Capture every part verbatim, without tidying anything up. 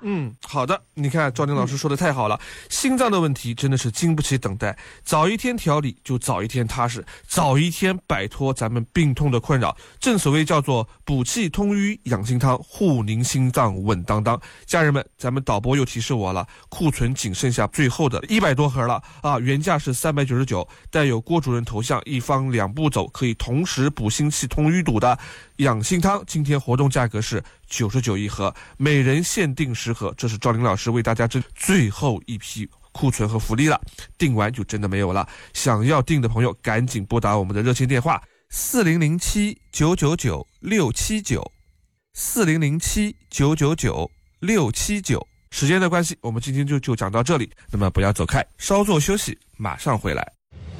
嗯，好的，你看赵宁老师说的太好了、嗯、心脏的问题真的是经不起等待，早一天调理就早一天踏实，早一天摆脱咱们病痛的困扰。正所谓叫做补气通瘀养心汤，护您心脏稳当当。家人们，咱们导播又提示我了，库存仅剩下最后的一百多盒了啊，原价是三百九十九，带有郭主任头像，一方两步走，可以同时补心气通淤堵的养心汤，今天活动价格是九十九一盒，每人限定十盒，这是赵林老师为大家争最后一批库存和福利了，订完就真的没有了。想要订的朋友赶紧拨打我们的热线电话四零零七九九九六七九四零零七九九九六七九。时间的关系，我们今天就就讲到这里，那么不要走开，稍作休息，马上回来。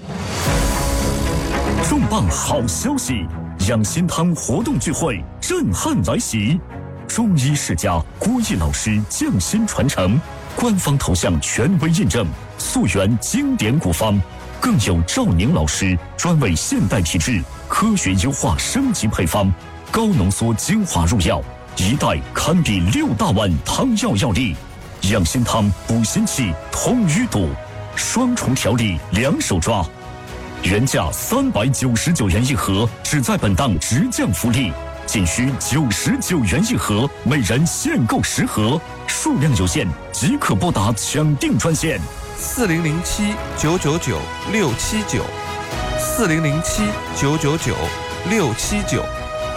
重磅好消息，养心汤活动聚会震撼来袭，中医世家郭毅老师匠心传承，官方头像权威认证，溯源经典古方，更有赵宁老师专为现代体质科学优化升级配方，高浓缩精华入药，一袋堪比六大碗汤药药力。养心汤补心气通淤堵，双重调理两手抓，原价三百九十九元一盒，只在本档直降福利，仅需九十九元一盒，每人限购十盒，数量有限，即可拨打抢订专线四零零七九九九六七九四零零七九九九六七九。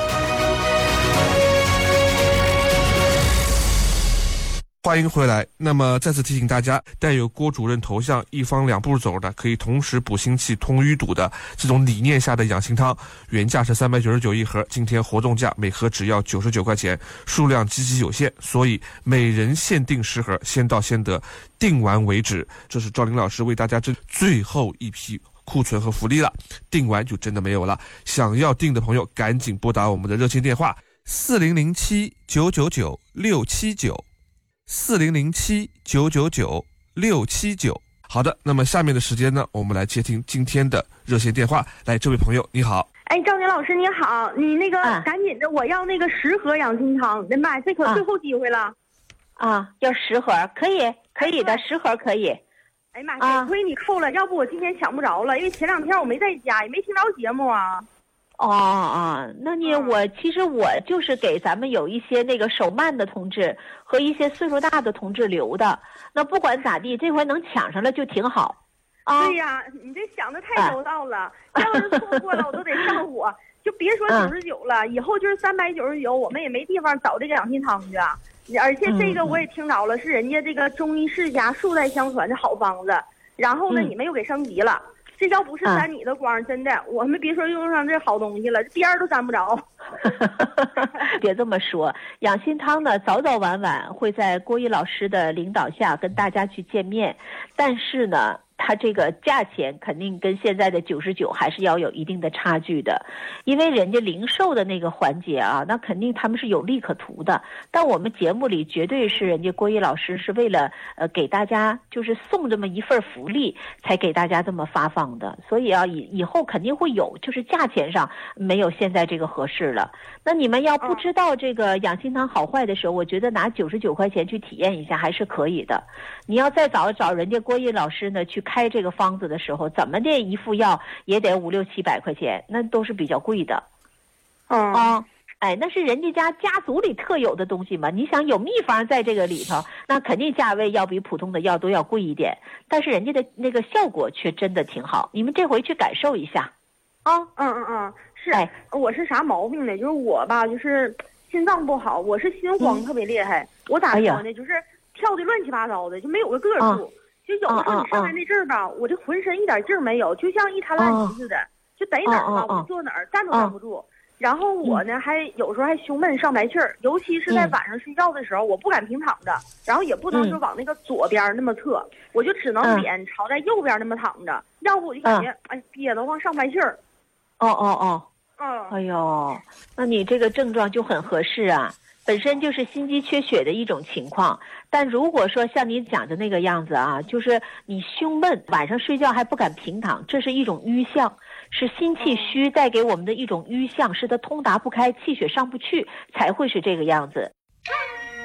欢迎回来。那么再次提醒大家，带有郭主任头像，一方两步走的，可以同时补心气通淤堵的这种理念下的养心汤，原价是三百九十九一盒，今天活动价每盒只要九十九块钱，数量极其有限，所以每人限定十盒，先到先得，订完为止。这是赵林老师为大家争最后一批库存和福利了，订完就真的没有了。想要订的朋友赶紧拨打我们的热线电话四零零七九九九六七九四零零七九九九六七九。好的，那么下面的时间呢，我们来接听今天的热线电话。来，这位朋友你好。 哎，赵宁老师你好，你那个、啊、赶紧的，我要那个十盒养心汤，那妈，这可最后机会了。 啊，要十盒，可以，可以的，十盒可以。 哎妈，得亏你扣了，要不我今天抢不着了，因为前两天我没在家，也没听着节目啊。 哦哦，那你我其实我就是给咱们有一些那个手慢的同志和一些岁数大的同志留的，那不管咋地，这回能抢上了就挺好。 啊，对呀，你这想的太周到了，啊、要是错过了我都得上火，就别说九十九了，嗯、以后就是三百九十九，我们也没地方找这个养心汤去啊。而且这个我也听着了，是人家这个中医世家数代相传的好方子，然后呢，你们又给升级了。这要不是沾你的光，真的，我们别说用上这好东西了，边儿都沾不着。 别这么说，养心汤呢，早早晚晚会在郭毅老师的领导下跟大家去见面，但是呢，它这个价钱肯定跟现在的九十九还是要有一定的差距的，因为人家零售的那个环节啊，那肯定他们是有利可图的。但我们节目里绝对是人家郭毅老师是为了呃给大家就是送这么一份福利，才给大家这么发放的。所以啊，以以后肯定会有，就是价钱上没有现在这个合适了。那你们要不知道这个养心汤好坏的时候，我觉得拿九十九块钱去体验一下还是可以的。你要再找找人家郭毅老师呢去开这个方子的时候，怎么的一副药也得五六七百块钱，那都是比较贵的。 嗯啊，哎，那是人家家家族里特有的东西嘛。你想有秘方在这个里头，那肯定价位要比普通的药都要贵一点，但是人家的那个效果却真的挺好。你们这回去感受一下。啊， 嗯嗯嗯，是。哎，我是啥毛病呢？就是我吧，就是心脏不好，我是心慌特别厉害。嗯、我咋说呢？哎、就是跳的乱七八糟的，就没有个个数。啊就有的时候你上来那阵儿吧，我这浑身一点劲儿没有，就像一滩烂泥似的，就逮哪儿吧，我坐哪儿，站都站不住。然后我呢，还有时候还胸闷上白气儿，尤其是在晚上睡觉的时候，我不敢平躺着，然后也不能说往那个左边那么侧，我就只能脸朝在右边那么躺着，要不我就感觉哎憋得慌上白气儿。 哦哦哦， 嗯， 哎呦，那你这个症状就很合适啊。本身就是心肌缺血的一种情况，但如果说像你讲的那个样子啊，就是你胸闷，晚上睡觉还不敢平躺，这是一种瘀象，是心气虚带给我们的一种瘀象，使它通达不开，气血上不去，才会是这个样子。